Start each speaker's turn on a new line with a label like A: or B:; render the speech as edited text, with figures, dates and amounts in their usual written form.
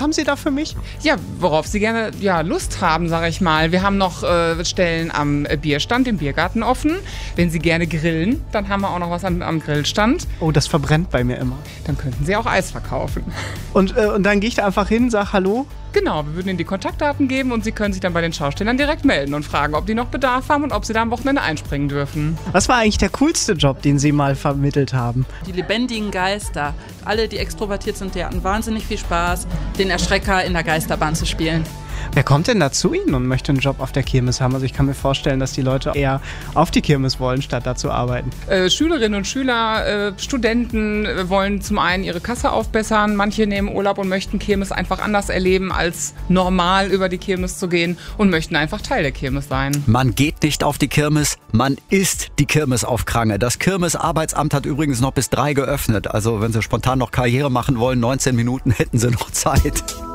A: haben Sie da für mich?
B: Ja, worauf Sie gerne Lust haben, sage ich mal. Wir haben noch Stellen am Bierstand, im Biergarten offen. Wenn Sie gerne grillen, dann haben wir auch noch was am Grillstand.
A: Oh, das verbrennt bei mir immer.
B: Dann könnten Sie auch Eis verkaufen.
A: Und dann gehe ich da einfach hin, sag Hallo?
B: Genau, wir würden Ihnen die Kontaktdaten geben und Sie können sich dann bei den Schaustellern direkt melden und fragen, ob die noch Bedarf haben und ob Sie da am Wochenende einspringen dürfen.
A: Was war eigentlich der coolste Job, den Sie mal vermittelt haben?
C: Die lebendigen Geister. Alle, die extrovertiert sind, die hatten wahnsinnig viel Spaß, den Erschrecker in der Geisterbahn zu spielen.
A: Wer kommt denn da zu Ihnen und möchte einen Job auf der Kirmes haben? Also ich kann mir vorstellen, dass die Leute eher auf die Kirmes wollen, statt da zu arbeiten.
B: Schülerinnen und Schüler, Studenten wollen zum einen ihre Kasse aufbessern. Manche nehmen Urlaub und möchten Kirmes einfach anders erleben, als normal über die Kirmes zu gehen und möchten einfach Teil der Kirmes sein.
D: Man geht nicht auf die Kirmes, man ist die Kirmes auf Krange. Das Kirmesarbeitsamt hat übrigens noch bis 3 geöffnet. Also wenn Sie spontan noch Karriere machen wollen, 19 Minuten hätten Sie noch Zeit.